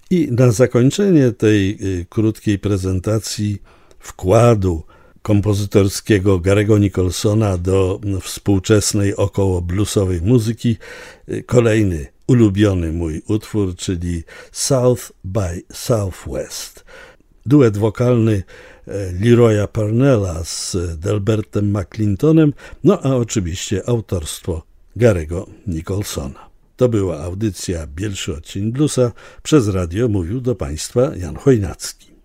I na zakończenie tej krótkiej prezentacji wkładu kompozytorskiego Gary'ego Nicholsona do współczesnej około bluesowej muzyki kolejny ulubiony mój utwór, czyli South by Southwest. Duet wokalny Leroya Parnella z Delbertem McClintonem, no a oczywiście autorstwo Gary'ego Nicholsona. To była audycja Bielszy Odcień Bluesa. Przez radio mówił do Państwa Jan Chojnacki.